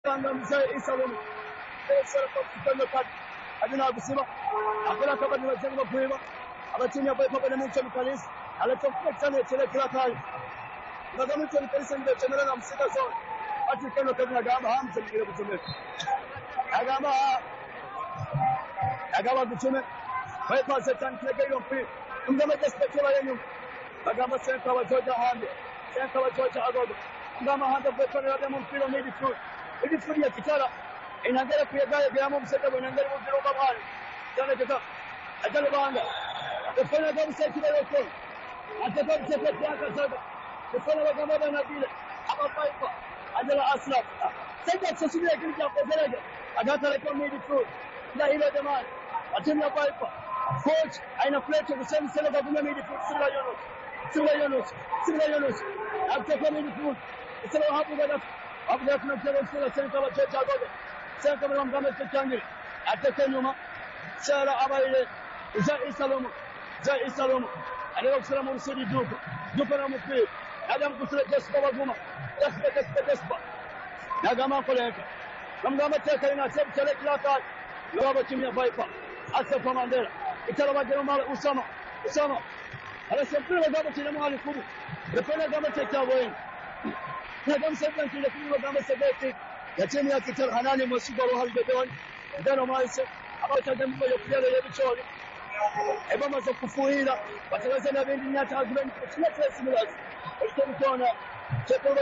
Sanga Mzee Isa Lumi. Sera kwa kitendo kati. Adina kusiba. Akala kama ni wajengo kuiba. Abatinya boy papa na mtu mkalisi. Alitoka sana chele kila kali. Ndio mtu mkalisi ndio chemela na msika zone. Ati kendo kama gamba hamza ni kutumia. Agaba kutumia. Boy pasa tanklega hiyo mpi. Ngama despechola yenyu. Agamba senta wa Georgia Hande. Senta wa Georgia Agogo. Ngama Hande boy pale ya mpira midi foot. Midi foot ya kitala. Inaangalia kuyagaya gamo mseta inaangalia mpira kama hali. Jana kaka. Ajale banga. Kufanya kama sasa yote. Atakuwa mchezaji yake sasa. Kufanya kama bana vile. Hapa paipa. Ajala Aslaf. Sasa tusubiri kile cha kuzeleka. Agata leo midi foot. Na hilo jamani. Atimia paipa. Coach aina plate kusema sasa kwa midi foot Sila Yunus. Atakuwa midi foot. Sasa hapo baada tunacheza sasa kama cha gogo. Sasa kama mgame tuchangie. Atakuwa nyuma. Sara abaile. Zai Salomo. Aleo kusema Mursidi Duko na mpira. Adam kusema Jespa Waguma. Jespa. Nagama koleka. Mgame teka ina sema chale kila kati. Leo timu ya Viper. Asafa Mandela. Itala Mala Usama. Anasema kama timu mahali kubwa. Repena kama teka wewe. Na kama sasa kile kubwa kama sabeti. Ya timu ya Kital Hanani Msuba Rohal Bedon. Ndano maisha. Abachagambo yokubyala yebicholi. Ebama zo kufuhira. Batalaza na bendi nyata agreement. Tunataka simulazi. Ukitona chakula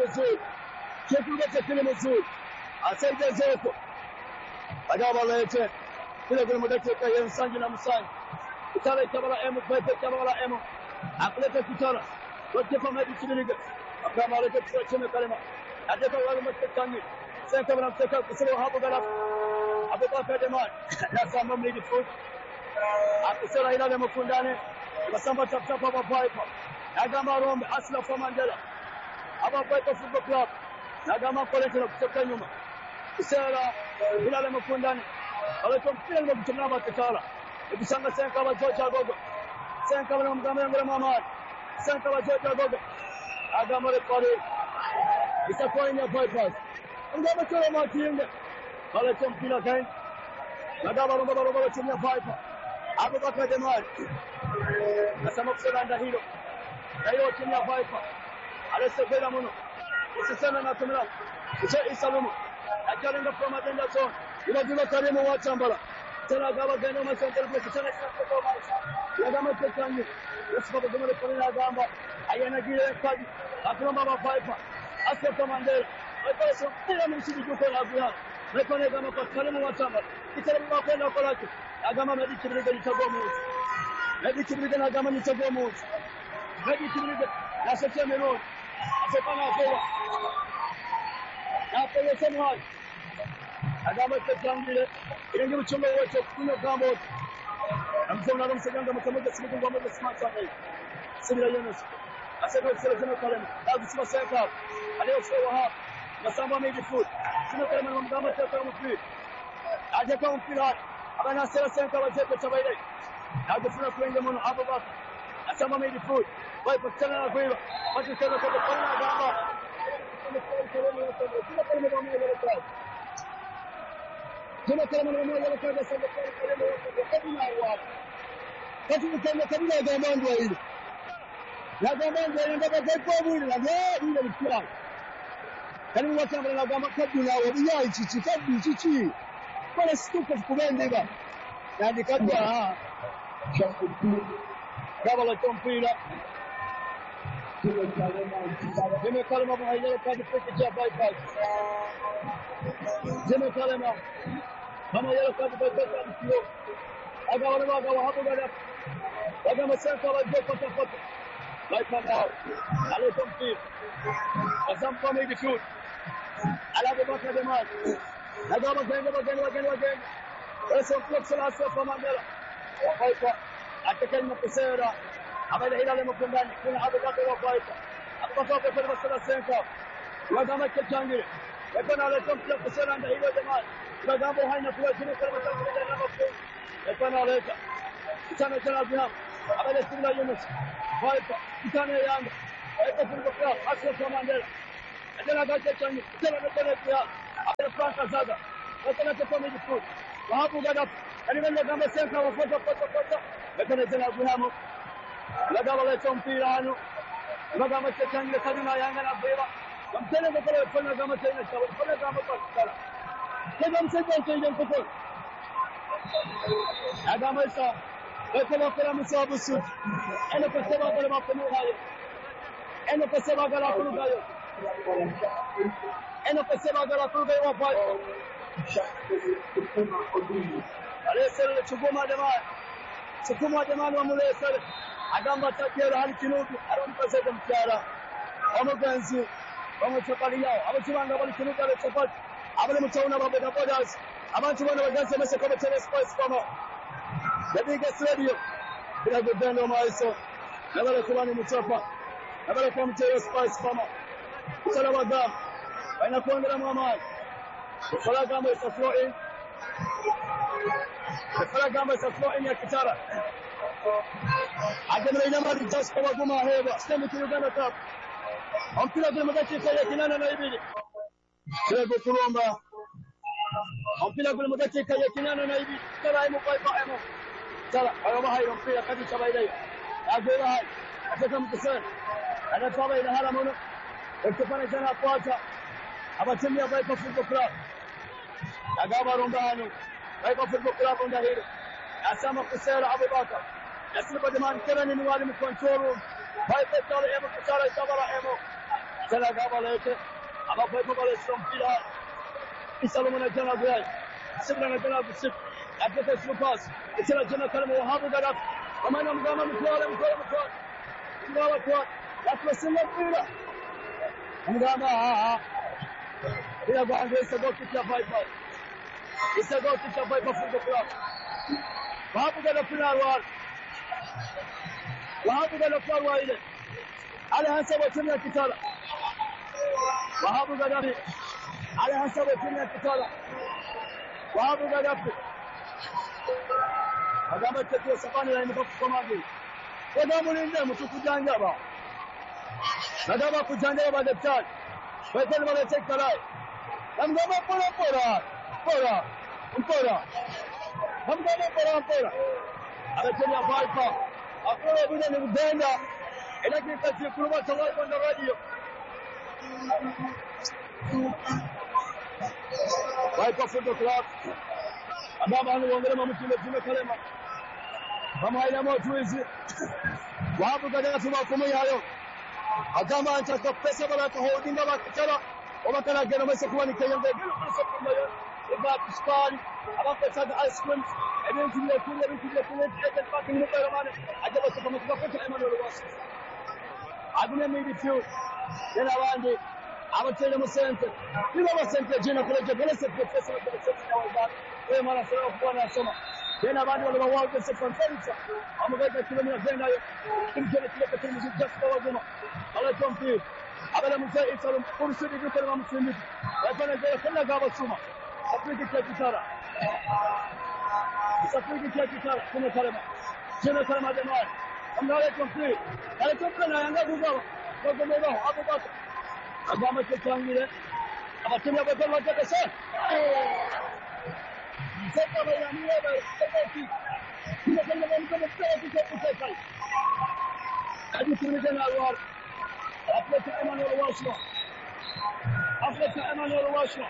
cha kile mzuri. Asaida zoko. Agaba lete. Kile kuna mdakika ya Msangi na Msangi. Kitala itabala emu pepe tabala emu. Akuleta kitala. Wote kwa maji kibiriga. Agaba lete tuacheme kalema. Adeka wale mtakani. Sasa kama mtaka kusema hapo gara. Abubakar Jamal na Samba mligi foot. Akisema ile mkundane. Basamba tap hapa Viper. Agamba Rombe Aslaf Mandela. Hapa Viper Football Club. Agamba koleta na kutoka nyuma. Sera ile mkundane. Alitompira ile mtumna bakatala. Ikisanga senka wa George Agogo. Senka wa mgambe ngere Muhammad. Senka wa George Agogo. Agamba rekodi. Itakuwa ni Viper. Ngoma toa matinga. Alitompira kain. Agamba Rombe timu ya Viper. Abubakar Jamal. Nasema kusema ndahilo. Na hiyo timu ya Viper. Alistofela mno. Usisana na tumela. Zai Salomo. Akalenga kwa madenda zone. Ile karimu wa Chambala. Tena gaba gano masantara kwa kitana kwa maisha. Agamba tekanye. Usipo gomele kwa agamba. Ayana gile kadi. Akroma ba Viper. Asafa Mandela. Akoso kila mshindi yuko na abia. Rekone gama kwa karimu wa Chambala. Kitana kwenda kwa lake. Agama Medi Kibriga litagwa moja. Medi Kibriga na agama litagwa moja. Medi Kibriga na Sofia Melon. Asopana kwa. Na kwa sema agama tetangile ile mchongo wote kunywa gambo. Amsema na msajanga mtamoja siku ngombe za smart sana. Sibira Yunus. Asema sala sana kalema. Lazima sasa. Aleo sawa hapa. Na Samba Medi foot. Sina kalema mgamba tata mpira. Aje kwa mpira. Abana sera senka wajepe tabaile. Na kufuna kuingia mwana Abubakar. Asamba Medi foot. Wai patana na kuiba. Watu sana kwa kufanya gamba. Jana kama mmoja anataka sasa kwa kabila wao. Kati mkanga kabila ya Gamandu hili. Na Gamandu anataka kwa mwili na ile mkua. Kani watu ambao gamba kabila wao ya chichi kabila chichi. Kwa stuka kubende ba. Na ndikabwa Gaba la kompira. Jeme kalema kwa hajala kadi fiki ya bypass. Jeme kalema kama yale kadi bypass ndio. Aga wale hapo gada. Aga masaka wa jopo tofauti. Bypass out. Ale kompira. Azampa Medi foot. Ala Abubakar Jamal. Aga wageni. Eso flex la Asafa Mandela. Viper atakayema kusera. Abada ile mkundani kuna Abubakar wa Viper. Abubakar kwa masala senka. Wagama kichangi. Yakana ile kompia kusera ndio ile jamaa. Wagambo haina kwa chini kwa masala na mafu. Yakana leta. Kitana jana bina. Abada Sila Yunus. Viper kitana Yanga. Eka funga kwa Asafa Mandela. Ajana gacha changi. Tena pia. Let's go to the foot. Wahabu got up. And even the number 7 cover photo. Let's go to Abraham. Let's go to Pirano. Lagama Changa Kadina Yanga Beva. I'm telling the color for Nagama Changa. For the Gama Pascal. Let them say them to Agamasa. Let's go to Ramasabu. And the Paseva Galapamuhayo. And the Paseva Galapamuhayo. And the Paseva Galapamuhayo. Alessandro Chuguma de Man Mulesar. Agamba Takera Halkinuki, Aram Pasadam Tiara, Omogansu, Omochapalia, Abachanga Balkinuka, Chapat, Abamutona of the Bodas, Abachuna against the Messacomatera Spice Farmer. The biggest radio, we have the Beno Maiso, never a Kuani Muchapa, never a Comatera Spice Farmer. Salabagam, and a Pondra Mamma. The Faragama is a flow in. The Faragama is a flow in your Kitara. I can remember just for Guma Heva, send it to Uganda Cup. On Pila Gumadachi Kayakinan and Ibi. Trevor Kurumba. On Pila Gumadachi Kayakinan and Ibi. Taraimo Emo. Tara, Aramahai on Pila Kadisha. Agura, I become concerned. And that's why the Haramono. If the Panajana Quata. Abatimia Viper Football Club. Agava Rombano. Viper Football Club on the hill. Asama Kusera Abubaka. Everybody man Kevin in one control room. By the dollar Emo Kusara Sabara Emo. Salagava later. About Piper from Pila. Isalomana Jana, Simran Jana, Sip. After the pass, it's a Jana Kalamo, Habu got up. A man of Gama, that was in the Pila. And Gama, we are going to go to the Piper. It's a go to the Piper from the club. Habu got up in our wall. Wahabu got a wide. Alhansa was in the Kitala. Wahabu got up. Alhansa was in the Kitala. Wahabu got up. Agama Tetu Savana and the Komadi. What am in them to Kujanga? Nadama Kujanga by the child. But then when I take the light, I'm going to Pora. I'm going to Pora. I tell you, Viper. After every day in Uganda, and I can touch your crew to live on the radio. Viper Football Club. Ababa no ngere mamutile tume kalema. Kama ina moto hizi. Wapo kada tuma kumu yayo. Agama anataka pesa bala kwa holdinga bakitala. Obatala gena mese kuwa ni kayende. Gelo pesa kwa yayo. Eba pistali. Abapa sada ice cream. Eden kile eden fucking no romane. Ajaba kama tukapata Emmanuel Wasi. Agune midi fiu. Yana wandi. Abatele mu center. Niba ba center jina kule gele se pesa kwa center ya wazao. Wewe mara sio kwa na soma. Tena bado wale wao kwa conference. Amgaita kilomita zenda hiyo. Kimkele kile kwa timu just kwa wagoma. Ala tompi. Abala mzee Isalum kurusudi kwa kama msindi. Wafanya zile kuna gaba suma. Afrika kwa kitara. Afrika kwa kitara kuna kalema. Jina kalema jamaa. Amgaita tompi. Ala tompi na yanga kugawa. Kwa gomba hapo basi. Agama changile. Abatumia kwa kwa kasa. Sasa baya ni wewe sasa. Tunasema kama mtaka hadi tunataka awali. Atleta Emmanuel Washwa. Atleta Emmanuel Washwa.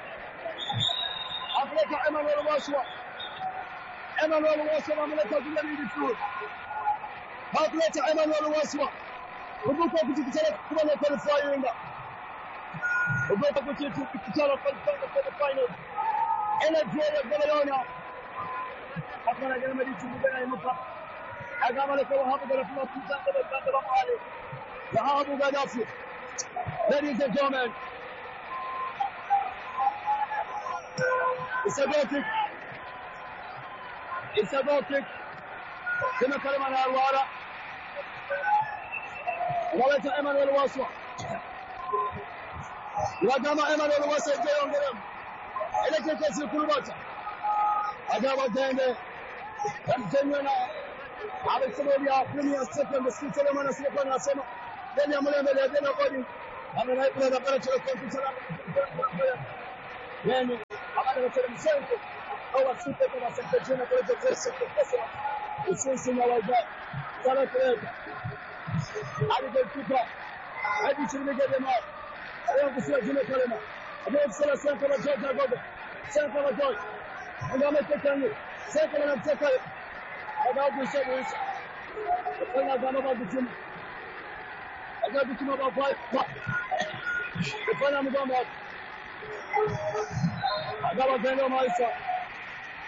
Ameleta goli vizuri. Atleta Emmanuel Washwa. Ubuko kutikitana kwa na qualifying. Ubuko kutikitana kwa final. Energy ya Galeona. Hakuna gani madichu mbele ya mpa. Agama le kwa hapo kwa kuta kwa mahali. Wahabu Gaddafi. Ladies and gentlemen. It's a goal kick. Kama kalima na Alwara. Waleta Emmanuel Waswa. Wagama Emmanuel Waswa ndio ile kesi kulubata agaba tende kamtenyana abasebya premier second sitele mana siko na sema tena mlemele tena kodi amenaipenda para chile kompyuta yani anasema msengo au asipe kama sekretari kwa hiyo pesa sisi na wajaa sana kuleta alipokupa hadi chini jamaa leo kusema jina kalema ndio sala sana kwa George Gogo sana kwa George ndio ametekana sasa na mteka ndio kusema kwa kama bado chini ndio chini baba kwa mgomba agaba tendo maisha